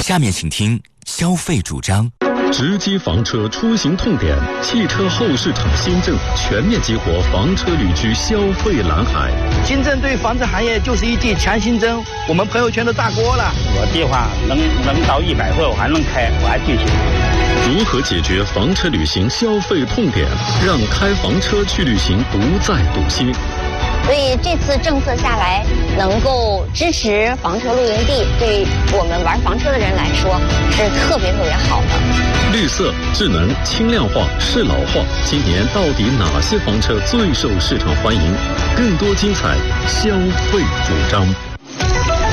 下面请听消费主张。 直击房车出行痛点，汽车后市场新政全面激活房车旅居消费蓝海。 新政对房子行业就是一剂强心针，我们朋友圈都炸锅了。 我计划能到100岁我还能开，我还继续。 如何解决房车旅行消费痛点，让开房车去旅行不再堵心？ 所以这次政策下来，能够支持房车露营地，对我们玩房车的人来说是特别好的。 绿色、智能、轻量化、适老化，今年到底哪些房车最受市场欢迎？更多精彩消费主张。